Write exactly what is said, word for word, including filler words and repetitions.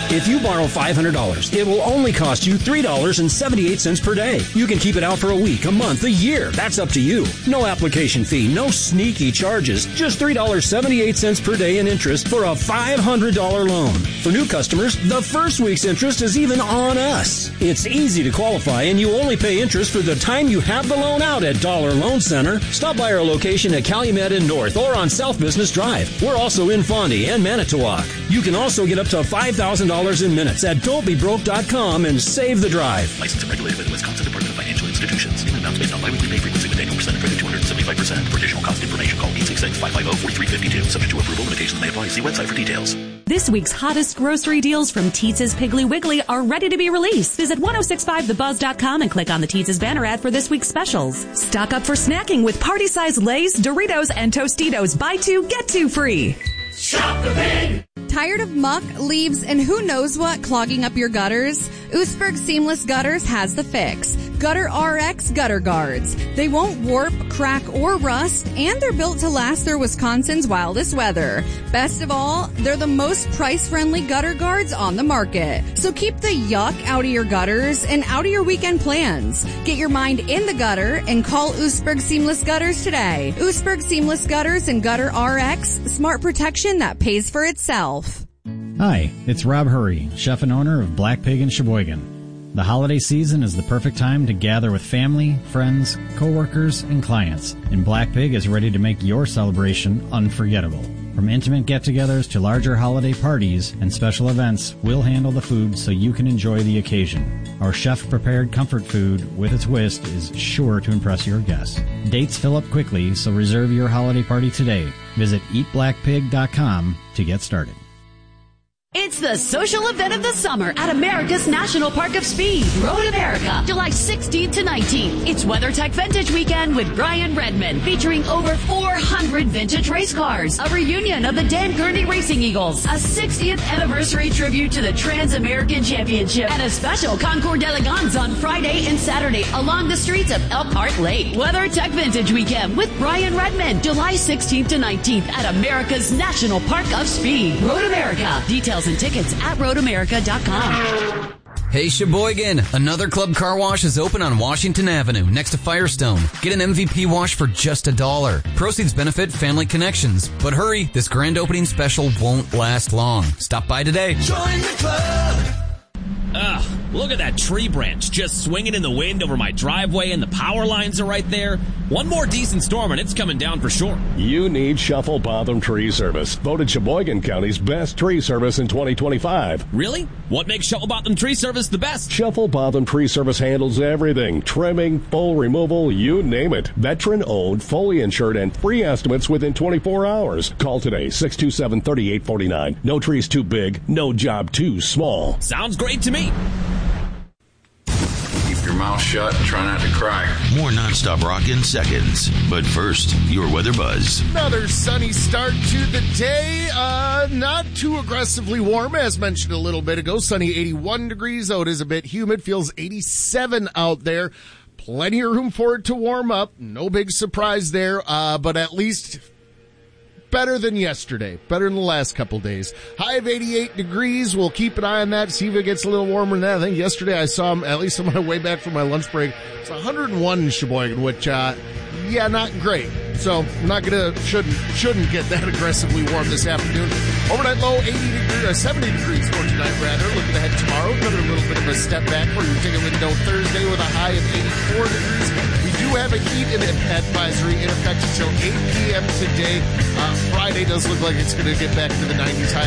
If you borrow five hundred dollars, it will only cost you three dollars and seventy-eight cents per day. You can keep it out for a week, a month, a year. That's up to you. No application fee, no sneaky charges. Just three dollars and seventy-eight cents per day in interest for a five hundred dollars loan. For new customers, the first week's interest is even on us. It's easy to qualify, and you only pay interest for the time you have the loan out at Dollar Loan Center. Stop by our location at Calumet in North or on South Business Drive. We're also in Fondy and Manitowoc. You can also get up to five thousand dollars in minutes at don't be broke dot com and save the drive. Licensed and regulated by the Wisconsin Department of Financial Institutions. Payment amounts based on biweekly pay frequency with annual percentage rate of two hundred seventy-five percent. For additional cost information, call eight six six, five five zero, four three five two. Subject to approval. Limitations may apply. See website for details. This week's hottest grocery deals from Teetz's Piggly Wiggly are ready to be released. Visit ten sixty-five the buzz dot com and click on the Teetz's banner ad for this week's specials. Stock up for snacking with party-sized Lay's, Doritos, and Tostitos. Buy two, get two free. Shop the Pig! Tired of muck, leaves, and who knows what clogging up your gutters? Oostburg Seamless Gutters has the fix. Gutter R X Gutter Guards. They won't warp, crack, or rust, and they're built to last through Wisconsin's wildest weather. Best of all, they're the most price-friendly gutter guards on the market. So keep the yuck out of your gutters and out of your weekend plans. Get your mind in the gutter and call Oostburg Seamless Gutters today. Oostburg Seamless Gutters and Gutter R X, smart protection that pays for itself. Hi, it's Rob Hurry, chef and owner of Black Pig in Sheboygan. The holiday season is the perfect time to gather with family, friends, coworkers, and clients, and Black Pig is ready to make your celebration unforgettable. From intimate get-togethers to larger holiday parties and special events, we'll handle the food so you can enjoy the occasion. Our chef-prepared comfort food with a twist is sure to impress your guests. Dates fill up quickly, so reserve your holiday party today. Visit eat black pig dot com to get started. It's the social event of the summer at America's National Park of Speed, Road America, July sixteenth to nineteenth. It's WeatherTech Vintage Weekend with Brian Redman, featuring over four hundred vintage race cars, a reunion of the Dan Gurney Racing Eagles, a sixtieth anniversary tribute to the Trans-American Championship, and a special Concours d'Elegance on Friday and Saturday along the streets of Elkhart Lake. WeatherTech Vintage Weekend with Brian Redman, July sixteenth to nineteenth at America's National Park of Speed, Road America. Details and tickets at road america dot com. Hey Sheboygan, another Club Car Wash is open on Washington Avenue next to Firestone. Get an M V P wash for just a dollar. Proceeds benefit Family Connections. But hurry, this grand opening special won't last long. Stop by today. Join the club! Ugh, look at that tree branch just swinging in the wind over my driveway, and the power lines are right there. One more decent storm and it's coming down for sure. You need Shuffle Botham Tree Service, voted Sheboygan County's best tree service in twenty twenty-five. Really? What makes Shuffle Botham Tree Service the best? Shuffle Botham Tree Service handles everything. Trimming, full removal, you name it. Veteran-owned, fully insured, and free estimates within twenty-four hours. Call today, six two seven, three eight four nine. No trees too big, no job too small. Sounds great to me. Keep your mouth shut and try not to cry. More nonstop rock in seconds. But first, your weather buzz. Another sunny start to the day. Uh, not too aggressively warm, as mentioned a little bit ago. Sunny eighty-one degrees, though it is a bit humid. Feels eighty-seven out there. Plenty of room for it to warm up. No big surprise there, uh, but at least better than yesterday. Better than the last couple days. High of eighty-eight degrees. We'll keep an eye on that, see if it gets a little warmer than that. I think yesterday I saw him, at least on my way back from my lunch break, it's one hundred one in Sheboygan, which, uh, yeah, not great. So I'm not gonna, shouldn't, shouldn't get that aggressively warm this afternoon. Overnight low, eighty degrees, or seventy degrees for tonight, rather. Looking ahead tomorrow, another little bit of a step back for you. Take a window Thursday with a high of eighty-four degrees. We do have a heat advisory in effect until eight p.m. today. Uh, Friday does look like it's going to get back to the nineties, high